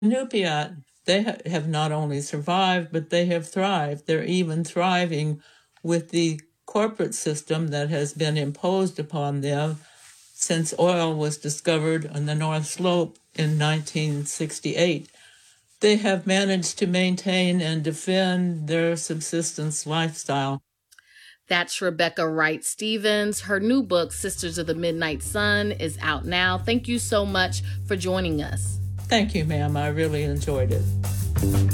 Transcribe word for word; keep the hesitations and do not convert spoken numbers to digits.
Inupiat, they ha- have not only survived, but they have thrived. They're even thriving with the corporate system that has been imposed upon them since oil was discovered on the North Slope in nineteen sixty-eight. They have managed to maintain and defend their subsistence lifestyle. That's Rebecca Wright Stevens. Her new book, Sisters of the Midnight Sun, is out now. Thank you so much for joining us. Thank you, ma'am. I really enjoyed it.